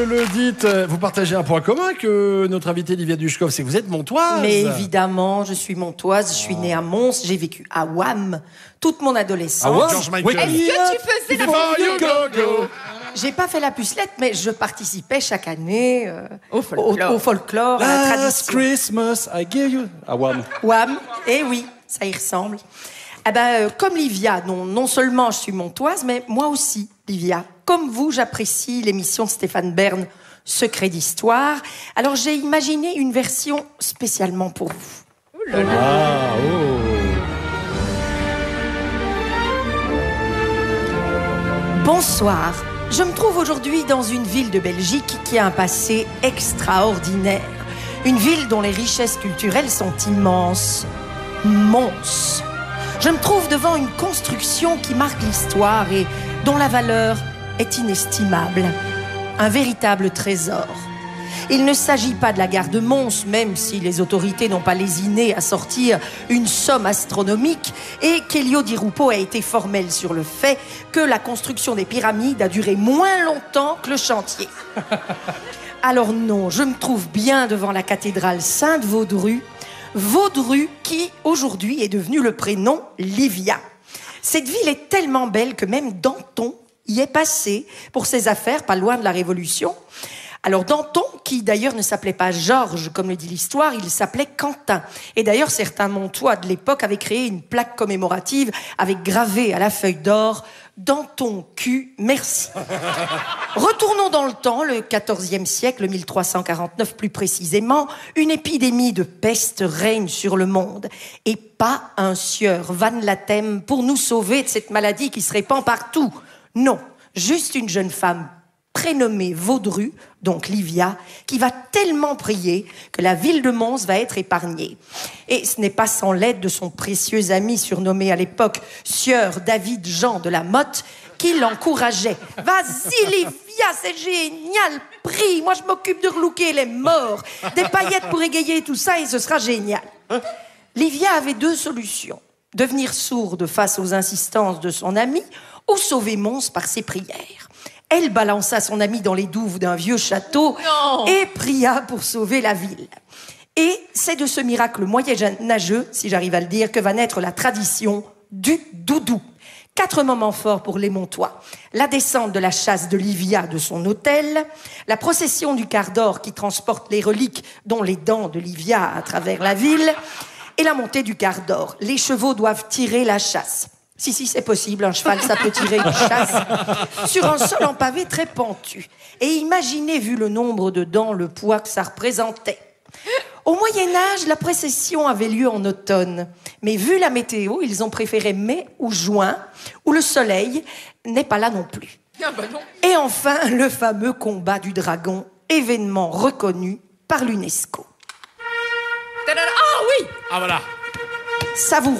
Le dites, vous partagez un point commun que notre invité Livia Dushkov, c'est que vous êtes montoise. Mais évidemment, je suis montoise, je suis née à Mons, j'ai vécu à Wam toute mon adolescence. George Michael. Est-ce que tu faisais la Before you go. J'ai pas fait la pucelette, mais je participais chaque année Au folklore. au folklore, à la Last tradition. Christmas, I gave you... Ah, Wham. Wam, eh oui, ça y ressemble. Eh ben, comme Livia, non seulement je suis montoise, mais moi aussi, Livia. Comme vous, j'apprécie l'émission de Stéphane Bern, Secret d'Histoire. Alors j'ai imaginé une version spécialement pour vous. Bonsoir. Je me trouve aujourd'hui dans une ville de Belgique qui a un passé extraordinaire. Une ville dont les richesses culturelles sont immenses. Mons. Je me trouve devant une construction qui marque l'histoire et dont la valeur est inestimable. Un véritable trésor. Il ne s'agit pas de la gare de Mons, même si les autorités n'ont pas lésiné à sortir une somme astronomique, et qu'Elio Di Rupo a été formel sur le fait que la construction des pyramides a duré moins longtemps que le chantier. Alors non, je me trouve bien devant la cathédrale Sainte-Vaudru, Vaudru qui aujourd'hui est devenu le prénom Livia. Cette ville est tellement belle que même Danton y est passé pour ses affaires, pas loin de la Révolution. Alors Danton, qui d'ailleurs ne s'appelait pas Georges, comme le dit l'histoire, il s'appelait Quentin. Et d'ailleurs, certains Montois de l'époque avaient créé une plaque commémorative avec gravé à la feuille d'or « Danton Q, merci ». Retournons dans le temps, le XIVe siècle, 1349 plus précisément, une épidémie de peste règne sur le monde. Et pas un sieur Van Latem pour nous sauver de cette maladie qui se répand partout. Non, juste une jeune femme prénommée Vaudru, donc Livia, qui va tellement prier que la ville de Mons va être épargnée. Et ce n'est pas sans l'aide de son précieux ami surnommé à l'époque Sieur David Jean de la Motte qui l'encourageait. « Vas-y Livia, c'est génial, prie, moi je m'occupe de relooker les morts, des paillettes pour égayer tout ça et ce sera génial. » Livia avait deux solutions, devenir sourde face aux insistances de son ami ou sauver Mons par ses prières. Elle balança son ami dans les douves d'un vieux château et pria pour sauver la ville. Et c'est de ce miracle moyenâgeux, si j'arrive à le dire, que va naître la tradition du doudou. 4 moments forts pour les Montois. La descente de la chasse de Livia de son hôtel, la procession du quart d'or qui transporte les reliques, dont les dents de Livia à travers la ville, et la montée du quart d'or. Les chevaux doivent tirer la chasse. Si, c'est possible, un cheval, ça peut tirer une chasse sur un sol en pavé très pentu. Et imaginez, vu le nombre de dents, le poids que ça représentait. Au Moyen-Âge, la procession avait lieu en automne. Mais vu la météo, ils ont préféré mai ou juin, où le soleil n'est pas là non plus. Ah bah non. Et enfin, le fameux combat du dragon, événement reconnu par l'UNESCO. Ah oui. Ah voilà. Ça vous